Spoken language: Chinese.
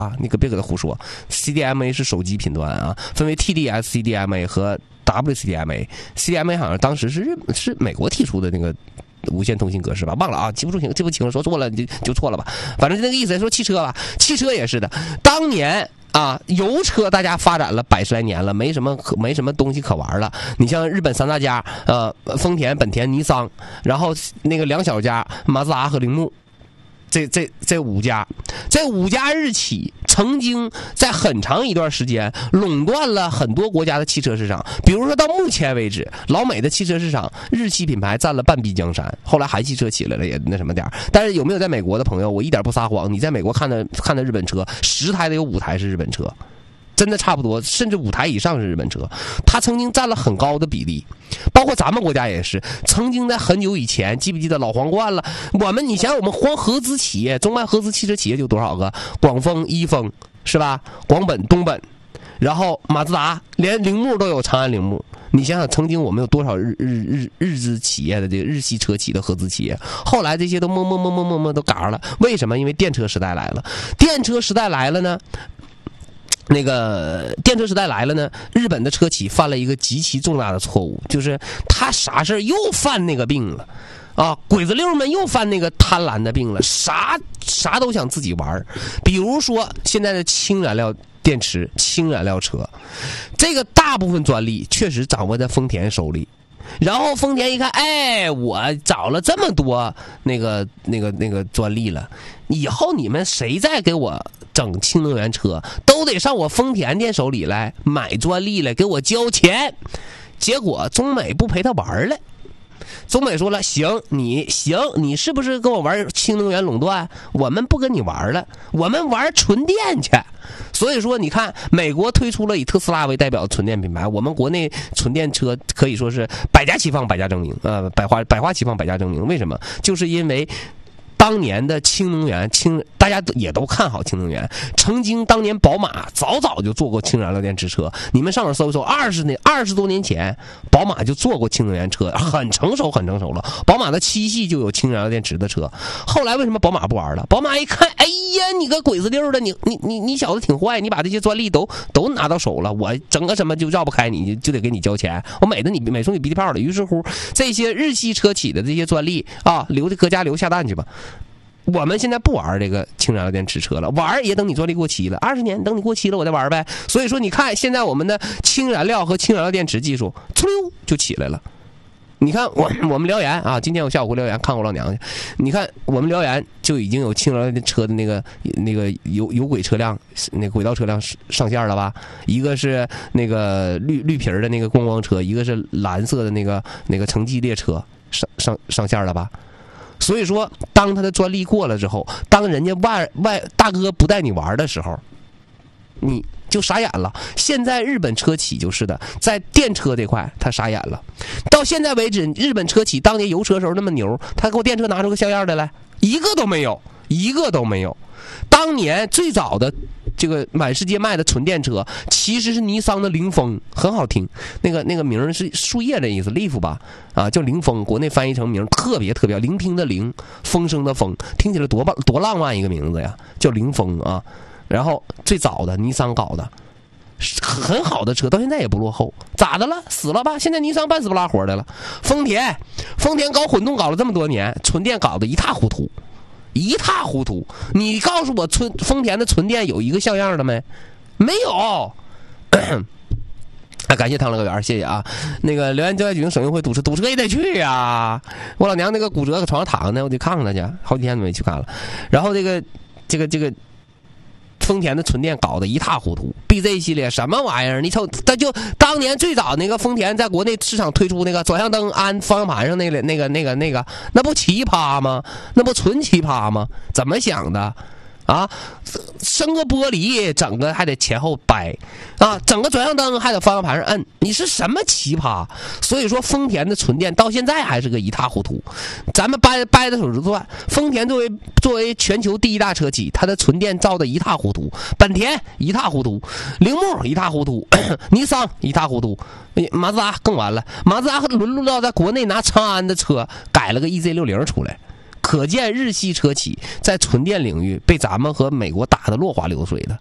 啊，你可别搁这胡说。CDMA 是手机频段啊，分为 TDS CDMA 和 WCDMA。CDMA 好像当时是美国提出的那个无线通信格式吧，忘了啊，记不清了，说错了就错了吧。反正那个意思说汽车吧，汽车也是的。当年啊，油车大家发展了100来年了，没什么东西可玩了。你像日本3大家，丰田、本田、尼桑，然后那个2小家，马自达和铃木。这5家，这5家日企曾经在很长一段时间垄断了很多国家的汽车市场。比如说到目前为止，老美的汽车市场日系品牌占了半壁江山。后来韩系车起来了，也那什么点儿。但是有没有在美国的朋友，我一点不撒谎，你在美国看的日本车，10台的有5台是日本车。真的差不多，甚至5台以上是日本车，它曾经占了很高的比例，包括咱们国家也是，曾经在很久以前，记不记得老皇冠了？你想我们光合资企业，中外合资汽车企业就多少个？广丰、一丰是吧？广本、东本，然后马自达，连铃木都有长安铃木。你想想，曾经我们有多少日资企业的这个日系车企的合资企业，后来这些都默都嘎了。为什么？因为电车时代来了。电车时代来了呢？日本的车企犯了一个极其重大的错误，就是他啥事又犯那个病了啊！鬼子溜们又犯那个贪婪的病了，啥都想自己玩。比如说现在的氢燃料电池、氢燃料车，这个大部分专利确实掌握在丰田手里。然后丰田一看，哎，我找了这么多那个专利了，以后你们谁再给我整氢能源车，都得上我丰田店手里来买专利来，给我交钱。结果中美不陪他玩了。中美说了，行，你是不是跟我玩氢能源垄断？我们不跟你玩了，我们玩纯电去。所以说，你看，美国推出了以特斯拉为代表的纯电品牌，我们国内纯电车可以说是百家齐放，百家争鸣，百花齐放，百家争鸣。为什么？就是因为当年的氢能源，大家也都看好氢能源。曾经当年宝马早就做过氢燃料电池车，你们上网搜一搜，20多年前，宝马就做过氢能源车，很成熟了。宝马的7系就有氢燃料电池的车。后来为什么宝马不玩了？宝马一看，哎呀，你个鬼子溜的，你小子挺坏，你把这些专利都拿到手了，我整个什么就绕不开你，就得给你交钱，我美送你鼻涕泡了。于是乎，这些日系车企的这些专利啊，搁家留下蛋去吧。我们现在不玩这个氢燃料电池车了，玩也等你专利过期了，20年等你过期了我再玩呗。所以说你看现在我们的氢燃料和氢燃料电池技术嗖就起来了。你看我们辽源啊，今天我下午回辽源看我老娘去，你看我们辽源就已经有氢燃料车的那个有轨车辆，那轨道车辆上线了吧？一个是那个绿皮的那个观光车，一个是蓝色的那个城际列车上线了吧？所以说，当他的专利过了之后，当人家外大哥不带你玩的时候，你就傻眼了。现在日本车企就是的，在电车这块他傻眼了。到现在为止，日本车企当年油车时候那么牛，他给我电车拿出个像样的来，一个都没有。当年最早的这个满世界卖的纯电车其实是尼桑的凌风，很好听，那个名是树叶的意思 ，leaf 吧，啊，叫凌风，国内翻译成名特别聆听的聆，风声的风，听起来多浪漫一个名字呀，叫凌风啊。然后最早的尼桑搞的很好的车，到现在也不落后，咋的了？死了吧？现在尼桑半死不拉活的了。丰田搞混动搞了这么多年，纯电搞得一塌糊涂。你告诉我，丰田的纯电有一个像样的没？没有。感谢汤乐个园，谢谢啊。那个辽源正在举行省运会，堵车也得去呀。我老娘那个骨折搁床上躺着呢，我得看看他去，好几天都没去看了。然后这个丰田的纯电搞得一塌糊涂 ，BZ 系列什么玩意儿？你瞅，他就当年最早那个丰田在国内市场推出那个转向灯安方向盘上那个，那不奇葩吗？那不纯奇葩吗？怎么想的？啊，升个玻璃，整个还得前后掰啊，整个转向灯还得方向盘上摁，你是什么奇葩？所以说丰田的纯电到现在还是个一塌糊涂。咱们掰的手指算，丰田作为全球第一大车企，它的纯电造的一塌糊涂，本田一塌糊涂，铃木一塌糊涂，尼桑一塌糊涂，马自达更完了，马自达沦落到在国内拿长安的车改了个 EZ60出来。 可见日系车企在纯电领域被咱们和美国打得落花流水的。